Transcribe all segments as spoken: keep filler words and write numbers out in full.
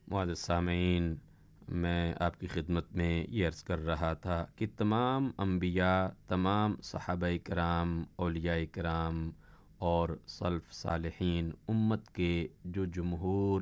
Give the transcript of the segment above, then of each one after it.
معزز سامعین، میں آپ کی خدمت میں یہ عرض کر رہا تھا کہ تمام انبیاء، تمام صحابہ کرام، اولیاء کرام اور سلف صالحین، امت کے جو جمہور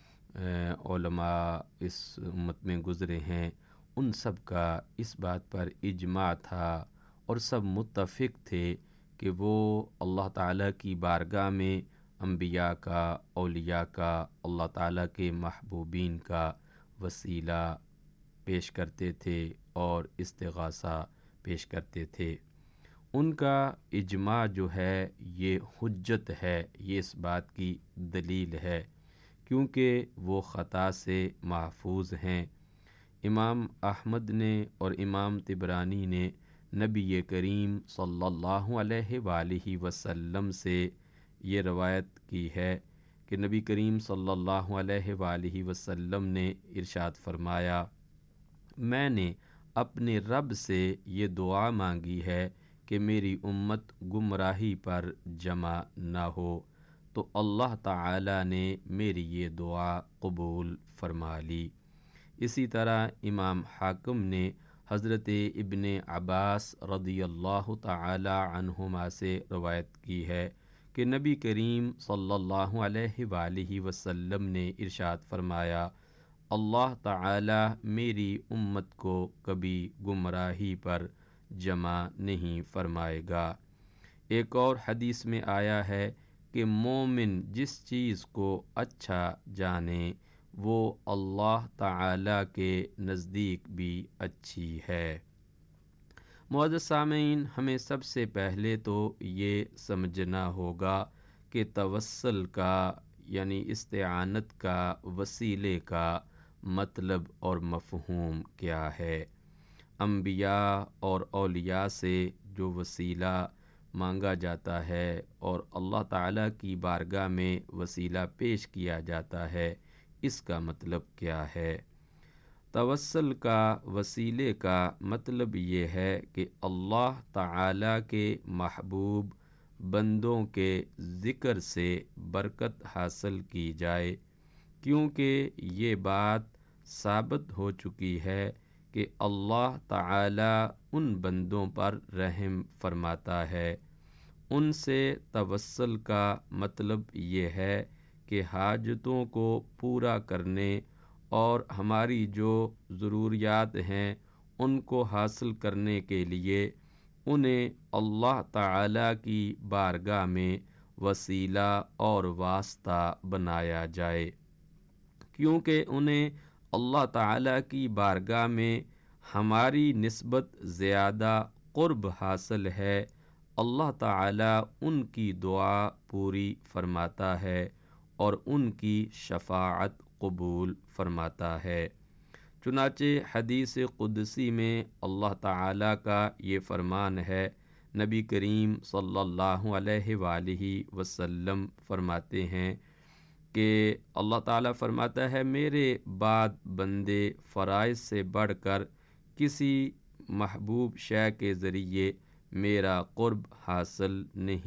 علماء اس امت میں گزرے ہیں، ان سب کا اس بات پر اجماع تھا اور سب متفق تھے کہ وہ اللہ تعالیٰ کی بارگاہ میں انبیاء کا، اولیاء کا، اللہ تعالیٰ کے محبوبین کا وسیلہ پیش کرتے تھے اور استغاثہ پیش کرتے تھے۔ ان کا اجماع جو ہے یہ حجت ہے، یہ اس بات کی دلیل ہے کیونکہ وہ خطا سے محفوظ ہیں۔ امام احمد نے اور امام طبرانی نے نبی کریم صلی اللہ علیہ وآلہ وسلم سے یہ روایت کی ہے کہ نبی کریم صلی اللہ علیہ وآلہ وسلم نے ارشاد فرمایا، میں نے اپنے رب سے یہ دعا مانگی ہے کہ میری امت گمراہی پر جمع نہ ہو، تو اللہ تعالی نے میری یہ دعا قبول فرما لی۔ اسی طرح امام حاکم نے حضرت ابن عباس رضی اللہ تعالی عنہما سے روایت کی ہے کہ نبی کریم صلی اللہ علیہ وآلہ وسلم نے ارشاد فرمایا، اللہ تعالی میری امت کو کبھی گمراہی پر جمع نہیں فرمائے گا۔ ایک اور حدیث میں آیا ہے کہ مومن جس چیز کو اچھا جانے وہ اللہ تعالی کے نزدیک بھی اچھی ہے۔ معزز سامعین، ہمیں سب سے پہلے تو یہ سمجھنا ہوگا کہ توسل کا یعنی استعانت کا، وسیلے کا مطلب اور مفہوم کیا ہے۔ انبیاء اور اولیاء سے جو وسیلہ مانگا جاتا ہے اور اللہ تعالیٰ کی بارگاہ میں وسیلہ پیش کیا جاتا ہے، اس کا مطلب کیا ہے؟ توسل کا، وسیلے کا مطلب یہ ہے کہ اللہ تعالیٰ کے محبوب بندوں کے ذکر سے برکت حاصل کی جائے، کیونکہ یہ بات ثابت ہو چکی ہے کہ اللہ تعالیٰ ان بندوں پر رحم فرماتا ہے۔ ان سے توسل کا مطلب یہ ہے کہ حاجتوں کو پورا کرنے اور ہماری جو ضروریات ہیں ان کو حاصل کرنے کے لیے انہیں اللہ تعالیٰ کی بارگاہ میں وسیلہ اور واسطہ بنایا جائے، کیونکہ انہیں اللہ تعالیٰ کی بارگاہ میں ہماری نسبت زیادہ قرب حاصل ہے۔ اللہ تعالیٰ ان کی دعا پوری فرماتا ہے اور ان کی شفاعت قبول فرماتا ہے۔ چنانچہ حدیث قدسی میں اللہ تعالیٰ کا یہ فرمان ہے، نبی کریم صلی اللہ علیہ وآلہ وسلم فرماتے ہیں کہ اللہ تعالیٰ فرماتا ہے، میرے بعد بندے فرائض سے بڑھ کر کسی محبوب شے کے ذریعے میرا قرب حاصل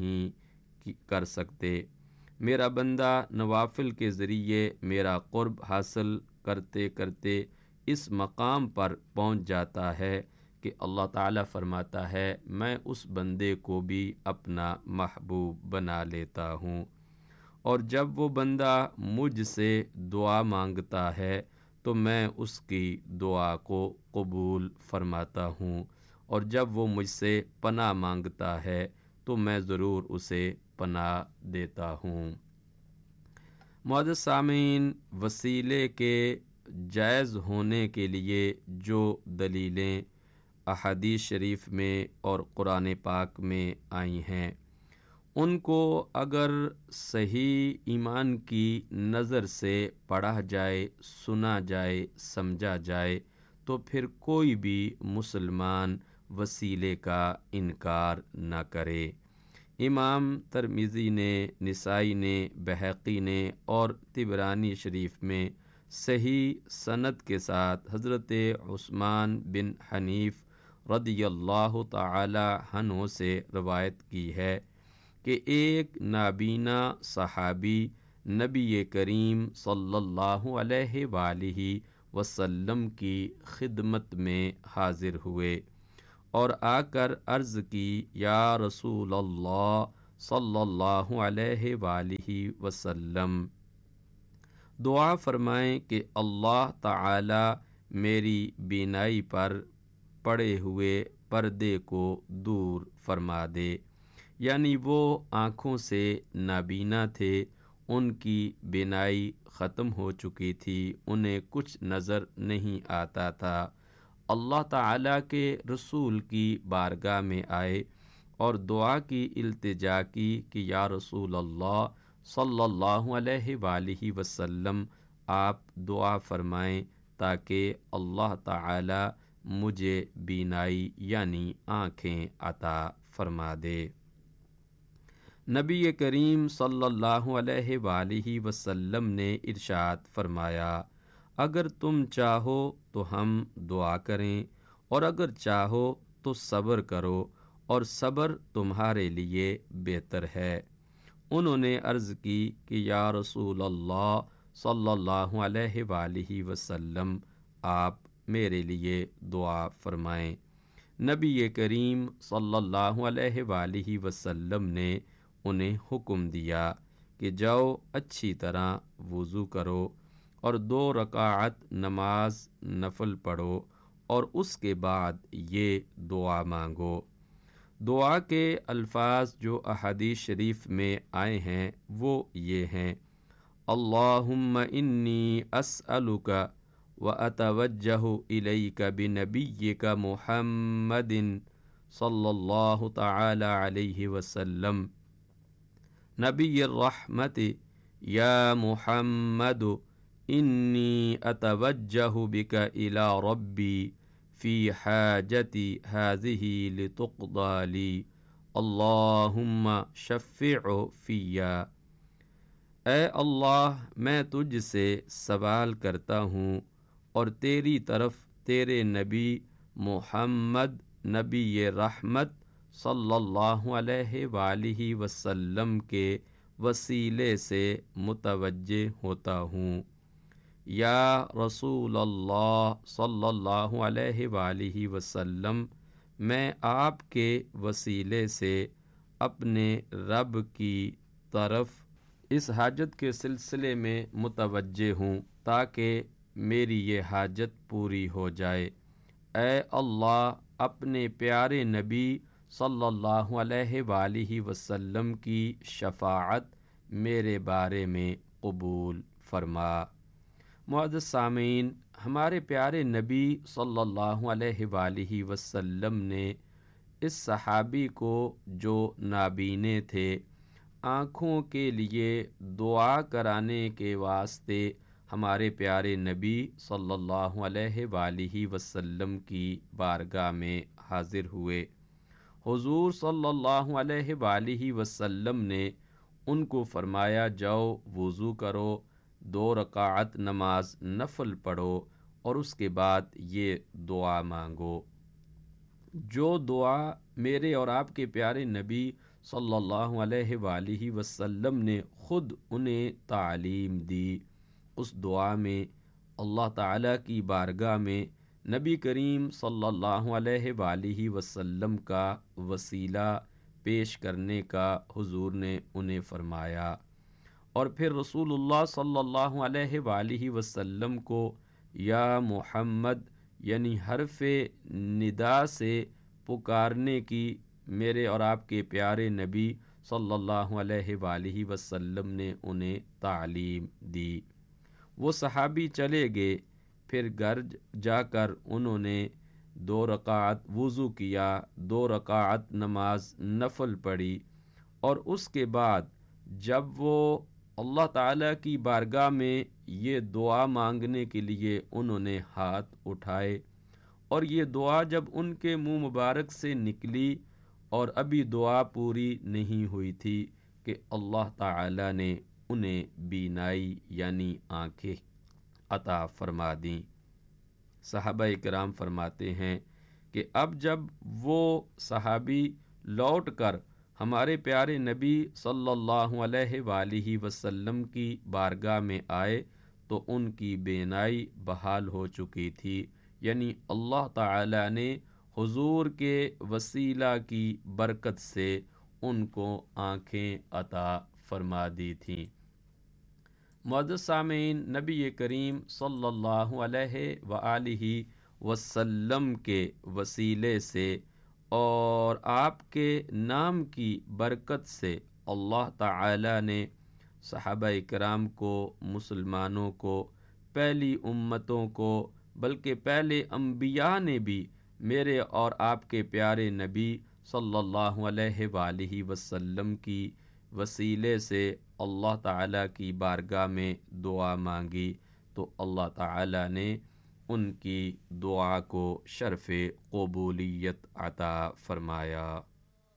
نہیں کر سکتے۔ میرا بندہ نوافل کے ذریعے میرا قرب حاصل کرتے کرتے اس مقام پر پہنچ جاتا ہے کہ اللہ تعالیٰ فرماتا ہے، میں اس بندے کو بھی اپنا محبوب بنا لیتا ہوں، اور جب وہ بندہ مجھ سے دعا مانگتا ہے تو میں اس کی دعا کو قبول فرماتا ہوں، اور جب وہ مجھ سے پناہ مانگتا ہے تو میں ضرور اسے پناہ دیتا ہوں۔ معزز سامعین، وسیلے کے جائز ہونے کے لیے جو دلیلیں احادیث شریف میں اور قرآن پاک میں آئی ہیں، ان کو اگر صحیح ایمان کی نظر سے پڑھا جائے، سنا جائے، سمجھا جائے تو پھر کوئی بھی مسلمان وسیلے کا انکار نہ کرے۔ امام ترمذی نے، نسائی نے، بہقی نے اور طبرانی شریف میں صحیح سند کے ساتھ حضرت عثمان بن حنیف رضی اللہ تعالی عنہ سے روایت کی ہے کہ ایک نابینا صحابی نبی کریم صلی اللہ علیہ وآلہ وسلم کی خدمت میں حاضر ہوئے اور آ کر عرض کی، یا رسول اللہ صلی اللہ علیہ وآلہ وسلم، دعا فرمائیں کہ اللہ تعالی میری بینائی پر پڑے ہوئے پردے کو دور فرما دے، یعنی وہ آنکھوں سے نابینا تھے، ان کی بینائی ختم ہو چکی تھی، انہیں کچھ نظر نہیں آتا تھا۔ اللہ تعالیٰ کے رسول کی بارگاہ میں آئے اور دعا کی التجا کی کہ یا رسول اللہ صلی اللہ علیہ وآلہ وسلم، آپ دعا فرمائیں تاکہ اللہ تعالی مجھے بینائی یعنی آنکھیں عطا فرما دے۔ نبی کریم صلی اللہ علیہ وآلہ وسلم نے ارشاد فرمایا، اگر تم چاہو تو ہم دعا کریں اور اگر چاہو تو صبر کرو، اور صبر تمہارے لیے بہتر ہے۔ انہوں نے عرض کی کہ یا رسول اللہ صلی اللہ علیہ وآلہ وسلم، آپ میرے لیے دعا فرمائیں۔ نبی کریم صلی اللہ علیہ وآلہ وسلم نے انہیں حکم دیا کہ جاؤ اچھی طرح وضو کرو اور دو رکعت نماز نفل پڑھو اور اس کے بعد یہ دعا مانگو۔ دعا کے الفاظ جو احادیث شریف میں آئے ہیں وہ یہ ہیں، اللہم انی اسألک واتوجہ الیک بنبیک محمد صلی اللہ تعالی علیہ وسلم، نبی الرحمت، یا محمد انی اتوجہ بک الی ربی فی حاجتی ہذہ لتقضی لی، اللہم شفع فیا۔ اے اللہ، میں تجھ سے سوال کرتا ہوں اور تیری طرف تیرے نبی محمد نبی رحمت صلی اللہ علیہ وآلہ وسلم کے وسیلے سے متوجہ ہوتا ہوں۔ یا رسول اللہ صلی اللہ علیہ وآلہ وسلم، میں آپ کے وسیلے سے اپنے رب کی طرف اس حاجت کے سلسلے میں متوجہ ہوں تاکہ میری یہ حاجت پوری ہو جائے۔ اے اللہ، اپنے پیارے نبی صلی اللہ علیہ وآلہ وسلم کی شفاعت میرے بارے میں قبول فرما۔ معزز سامعین، ہمارے پیارے نبی صلی اللہ علیہ وآلہ وسلم نے اس صحابی کو جو نابینے تھے، آنکھوں کے لیے دعا کرانے کے واسطے ہمارے پیارے نبی صلی اللہ علیہ وآلہ وسلم کی بارگاہ میں حاضر ہوئے۔ حضور صلی اللہ علیہ وآلہ وسلم نے ان کو فرمایا، جاؤ وضو کرو، دو رکعت نماز نفل پڑھو اور اس کے بعد یہ دعا مانگو۔ جو دعا میرے اور آپ کے پیارے نبی صلی اللہ علیہ وآلہ وسلم نے خود انہیں تعلیم دی، اس دعا میں اللہ تعالیٰ کی بارگاہ میں نبی کریم صلی اللہ علیہ وآلہ وسلم کا وسیلہ پیش کرنے کا حضور نے انہیں فرمایا، اور پھر رسول اللہ صلی اللہ علیہ وآلہ وسلم کو یا محمد یعنی حرف ندا سے پکارنے کی میرے اور آپ کے پیارے نبی صلی اللہ علیہ وآلہ وسلم نے انہیں تعلیم دی۔ وہ صحابی چلے گئے، پھر گھر جا کر انہوں نے دو رکعت وضو کیا، دو رکعت نماز نفل پڑھی، اور اس کے بعد جب وہ اللہ تعالیٰ کی بارگاہ میں یہ دعا مانگنے کے لیے انہوں نے ہاتھ اٹھائے، اور یہ دعا جب ان کے منہ مبارک سے نکلی اور ابھی دعا پوری نہیں ہوئی تھی کہ اللہ تعالیٰ نے انہیں بینائی یعنی آنکھیں عطا فرما دیں۔ صحابہ کرام فرماتے ہیں کہ اب جب وہ صحابی لوٹ کر ہمارے پیارے نبی صلی اللہ علیہ وآلہ وسلم کی بارگاہ میں آئے تو ان کی بینائی بحال ہو چکی تھی، یعنی اللہ تعالی نے حضور کے وسیلہ کی برکت سے ان کو آنکھیں عطا فرما دی تھیں۔ معزز سامعین، نبی کریم صلی اللہ علیہ وآلہ وسلم کے وسیلے سے اور آپ کے نام کی برکت سے اللہ تعالی نے صحابہ کرام کو، مسلمانوں کو، پہلی امتوں کو، بلکہ پہلے انبیاء نے بھی میرے اور آپ کے پیارے نبی صلی اللہ علیہ وآلہ وسلم کی وسیلے سے اللہ تعالیٰ کی بارگاہ میں دعا مانگی تو اللہ تعالیٰ نے ان کی دعا کو شرف قبولیت عطا فرمایا۔